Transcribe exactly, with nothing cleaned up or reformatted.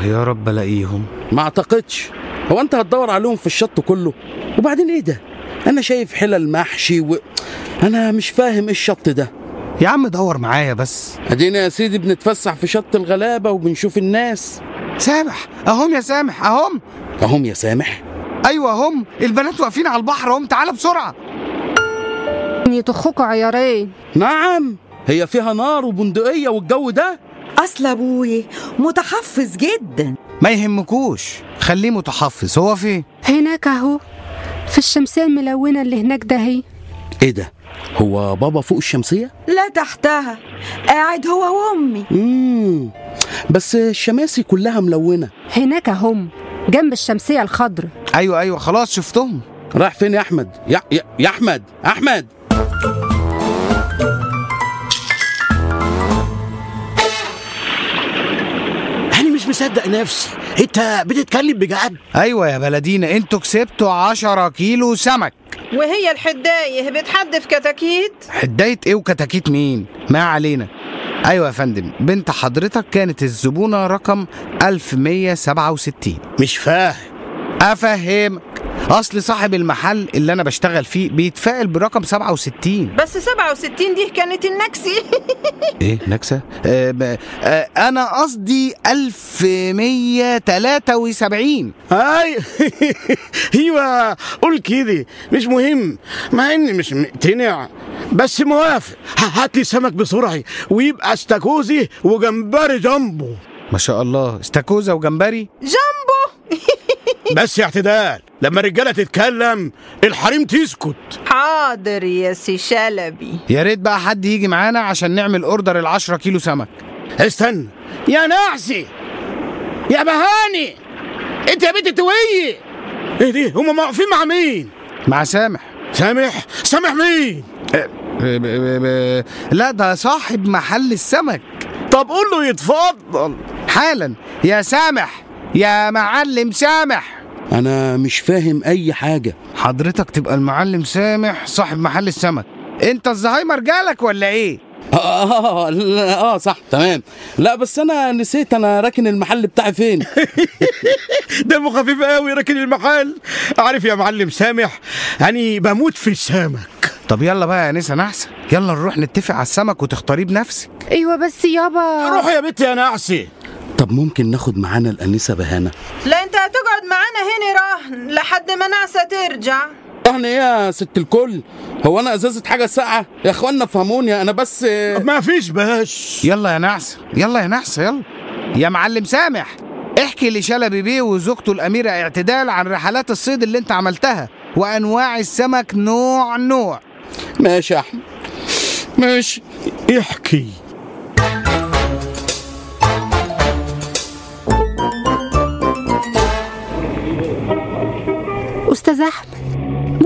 يا رب الاقيهم. ما اعتقدش. هو انت هتدور عليهم في الشط كله؟ وبعدين ايه ده؟ انا شايف حلل محشي و... انا مش فاهم ايه الشط ده. يا عم دور معايا بس. ادينا يا سيدي بنتفسح في شط الغلابة وبنشوف الناس. سامح اهم يا سامح اهم. اهم يا سامح؟ ايوه هم، البنات واقفين على البحر هم، تعالى بسرعة. يطخوكوا عيارين. نعم، هي فيها نار وبندقية والجو ده؟ اصل ابوي متحفظ جدا. ما يهمكوش، خليه متحفظ. هو فين؟ هناك اهو، في الشمسية الملونة اللي هناك ده. هي ايه ده؟ هو بابا فوق الشمسية؟ لا تحتها، قاعد هو وامي. امم بس الشماسي كلها ملونة. هناك هم جنب الشمسية الخضر. ايوه ايوه خلاص شفتهم. راح فين يا احمد؟ يا, يا, يا احمد احمد انا مش مصدق نفسي، انت بتتكلم بجد؟ ايوه يا بلدينا، انتوا كسبتوا عشرة كيلو سمك. وهي الحداية بتحدف كتاكيت؟ حداية ايه وكتاكيت مين؟ ما علينا. ايوه يا فندم، بنت حضرتك كانت الزبونة رقم ألف ومية سبعة وستين. مش فاهم. افهمك، اصل صاحب المحل اللي انا بشتغل فيه بيتفائل برقم سبعة وستين. بس سبعة وستين دي كانت النكسي. ايه نكسة؟ آه آه انا قصدي ألف ومية تلاتة وسبعين. اي ايوه قول كده، مش مهم، مع اني مش مقتنع بس موافق. هات لي سمك بسرعه، ويبقى استاكوزي وجمبري جامبو. ما شاء الله، استاكوزا وجمبري جامبو. بس يا اعتدال، لما الرجاله تتكلم الحريم تسكت. حاضر يا سي شلبي. يا ريت بقى حد يجي معانا عشان نعمل اوردر العشرة كيلو سمك. استنى يا نعسي يا بهاني، انت يا بنت تويه. ايه دي؟ هما واقفين مع مين؟ مع سامح. سامح؟ سامح مين؟ أه ب ب ب لا ده صاحب محل السمك. طب قول له يتفضل حالا. يا سامح، يا معلم سامح. انا مش فاهم اي حاجة. حضرتك تبقى المعلم سامح صاحب محل السمك. انت الزهايمر جالك ولا ايه؟ اه اه اه, آه صح تمام. لا بس انا نسيت انا راكن المحل بتاعي فين. دمه خفيف قوي راكن المحل. عارف يا معلم سامح، يعني بموت في السمك. طب يلا بقى يا نسا نحسة، يلا نروح نتفق على السمك وتختاريه بنفسك. ايوه بس يابا. روح يا بنت يا نعسي. طب ممكن ناخد معانا الأنسة بهانة؟ لا انت هتقعد معانا هنا رهن لحد ما نعسة ترجع. رهن ايه يا ست الكل؟ هو انا ازازة حاجة ساقعة؟ يا اخوانا فهموني انا بس. ما فيش باش. يلا يا نحسة، يلا يا نحسة يلا. يا معلم سامح، احكي لشلبي بيه وزوجته الأميرة اعتدال عن رحلات الصيد اللي انت عملتها وأنواع السمك نوع نوع. ماشي يا أحمد ماشي. احكي. أستاذ أحمد،